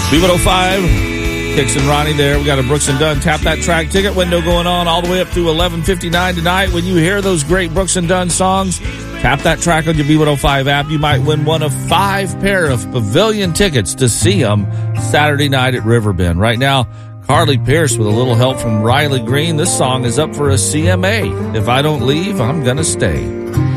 B105, Kicks and Ronnie there. We got a Brooks and Dunn Tap That Track ticket window going on all the way up through 11:59 tonight. When you hear those great Brooks and Dunn songs, tap that track on your B105 app. You might win one of 5 pair of pavilion tickets to see them Saturday night at Riverbend. Right now, Carly Pierce with a little help from Riley Green. This song is up for a CMA. If I don't leave, I'm gonna stay.